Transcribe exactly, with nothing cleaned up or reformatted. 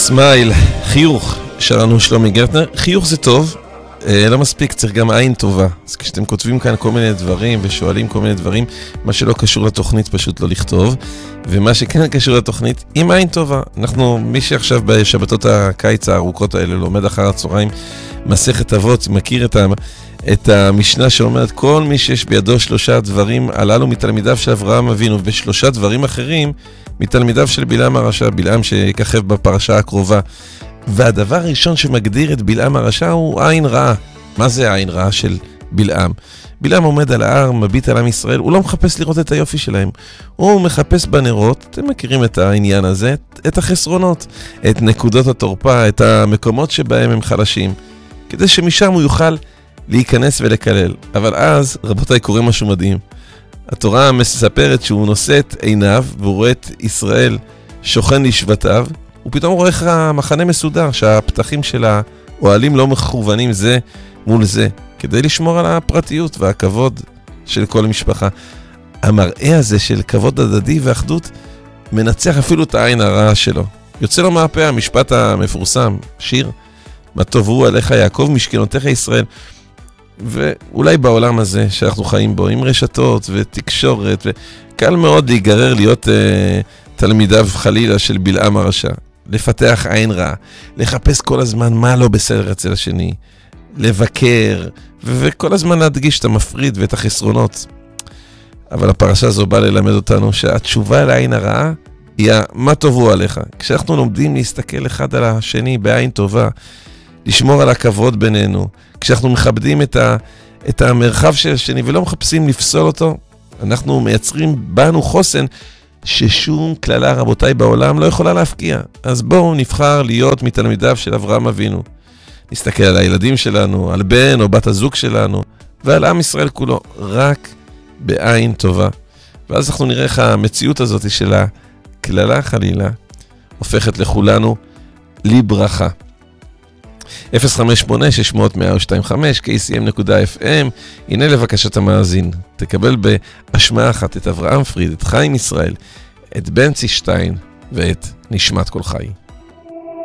סמייל, חיוך, שרנו שלומי גרטנר. חיוך זה טוב, אה, לא מספיק, צריך גם עין טובה. אז כשאתם כותבים כאן כל מיני דברים ושואלים כל מיני דברים, מה שלא קשור לתוכנית פשוט לא לכתוב, ומה שכן קשור לתוכנית, עם עין טובה. אנחנו, מי שעכשיו בשבתות הקיץ הארוכות האלה לומד אחר הצהריים מסכת אבות, מכיר את, ה, את המשנה שאומרת, כל מי שיש בידו שלושה דברים הללו מתלמידיו של אברהם אבינו, ושלושה דברים אחרים מתלמידיו של בלעם הרשע, בלעם שיככב בפרשה הקרובה. והדבר הראשון שמגדיר את בלעם הרשע הוא עין רעה. מה זה העין רעה של בלעם? בלעם עומד על ההר, מביט על עם ישראל, הוא לא מחפש לראות את היופי שלהם. הוא מחפש בנרות, אתם מכירים את העניין הזה, את החסרונות, את נקודות התורפה, את המקומות שבהם הם חלשים, כדי שמשם הוא יוכל להיכנס ולקלל. אבל אז, רבותיי, קורה משהו מדהים. התורה מספרת שהוא נושא את עיניו, והוא רואה את ישראל שוכן לשבטיו, ופתאום הוא רואה איך המחנה מסודר, שהפתחים של האוהלים לא מכוונים זה מול זה, כדי לשמור על הפרטיות והכבוד של כל משפחה. המראה הזה של כבוד הדדי ואחדות מנצח אפילו את העין הרעה שלו. יוצא לו מהפה המשפט המפורסם, שיר, מה טוב הוא עליך יעקב משכנותיך ישראל. ואולי בעולם הזה שאנחנו חיים בו, עם רשתות ותקשורת, וקל מאוד להיגרר להיות אה, תלמידיו חלילה של בלעם הרשע. לפתח עין רע, לחפש כל הזמן מה לא בסדר אצל השני, לבקר, ו- וכל הזמן להדגיש את המפריד ואת החסרונות. אבל הפרשה הזו באה ללמד אותנו שהתשובה לעין הרעה היא מה טובו עליך. כשאנחנו לומדים להסתכל אחד על השני בעין טובה, לשמור על הכבוד בינינו, כשאנחנו מכבדים את, ה- את המרחב של השני ולא מחפשים לפסול אותו, אנחנו מייצרים בנו חוסן ששום כללה, רבותיי, בעולם לא יכולה להפקיע. אז בואו נבחר להיות מתלמידיו של אברהם אבינו. נסתכל על הילדים שלנו, על בן או בת הזוג שלנו, ועל עם ישראל כולו, רק בעין טובה. ואז אנחנו נראה איך המציאות הזאת של הכללה חלילה הופכת לכולנו לברכה. אפס חמש שמונה שש מאות מאה שתיים חמש קיי סי אם נקודה אף אם. הנה לבקשת המאזין, תקבל בהשמעה אחת את אברהם פריד, את חיים ישראל, את בנצי שטיין ואת נשמת כל חי.